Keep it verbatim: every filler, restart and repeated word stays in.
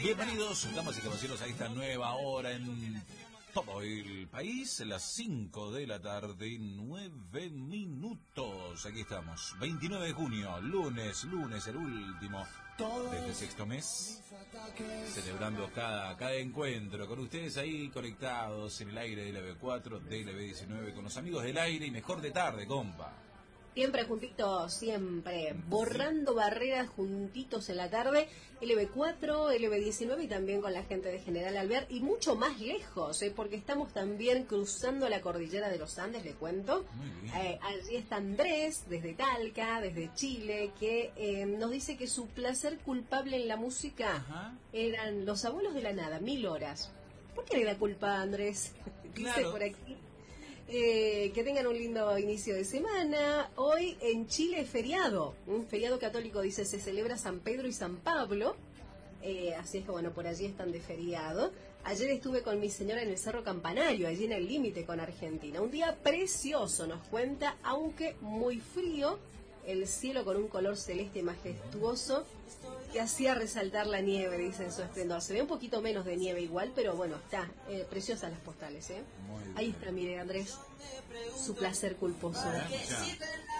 Bienvenidos, damas y caballeros, a esta nueva hora en todo el país, las cinco de la tarde, nueve minutos. Aquí estamos, veintinueve de junio, lunes, lunes, el último desde sexto mes, celebrando cada, cada encuentro con ustedes ahí conectados en el aire de L B cuatro, de L B diecinueve, con los amigos del aire y mejor de tarde, compa. Siempre juntitos, siempre, borrando barreras juntitos en la tarde, L B cuatro, L B diecinueve y también con la gente de General Alvear y mucho más lejos, ¿eh? Porque estamos también cruzando la cordillera de los Andes, le cuento. Eh, allí está Andrés, desde Talca, desde Chile, que eh, nos dice que su placer culpable en la música Ajá. eran Los Abuelos de la Nada, Mil Horas. ¿Por qué le da culpa a Andrés? Dice Claro. por aquí. Eh, que tengan un lindo inicio de semana. Hoy en Chile es feriado, un feriado católico, dice, se celebra San Pedro y San Pablo, eh, así es que bueno, por allí están de feriado. Ayer estuve con mi señora en el Cerro Campanario, allí en el límite con Argentina, un día precioso, nos cuenta, aunque muy frío, el cielo con un color celeste majestuoso que hacía resaltar la nieve, dice, en su esplendor. Se ve un poquito menos de nieve igual, pero bueno, está eh, preciosas las postales, ¿eh? Ahí está, mire, Andrés, su placer culposo. Ah,